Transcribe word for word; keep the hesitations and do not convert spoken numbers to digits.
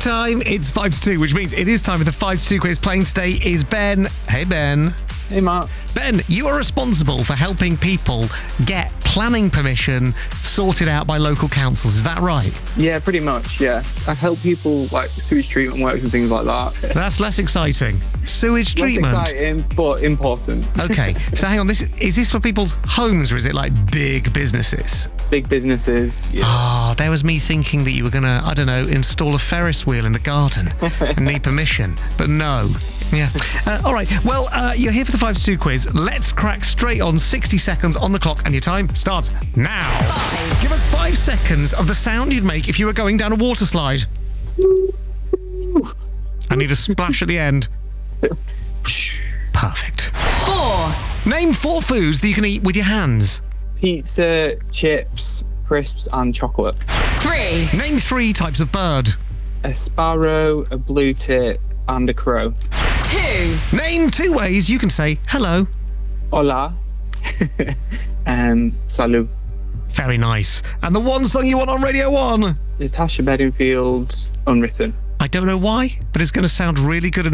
time. It's five to two, which means it is time for the five to two quiz. Playing today is Ben. Hey, Ben. Hey, Mark. Ben, you are responsible for helping people get planning permission sorted out by local councils. Is that right? Yeah, pretty much, yeah. I help people, like, sewage treatment works and things like that. That's less exciting. Sewage treatment. Less exciting, but important. Okay, so hang on. This is this for people's homes, or is it like big businesses? Big businesses, yeah. Oh, there was me thinking that you were going to, I don't know, install a Ferris wheel in the garden and need permission. But no. Yeah. Uh, all right. Well, uh, you're here for the five to two quiz. Let's crack straight on. sixty seconds on the clock, and your time starts now. Five. Give us five seconds of the sound you'd make if you were going down a water slide. I need a splash at the end. Perfect. Four. Name four foods that you can eat with your hands. Pizza, chips, crisps, and chocolate. Three. Name three types of bird. A sparrow, a blue tit, and a crow. Two. Name two ways you can say hello. Hola. um, salut. Very nice. And the one song you want on Radio one? Natasha Bedingfield's Unwritten. I don't know why, but it's going to sound really good in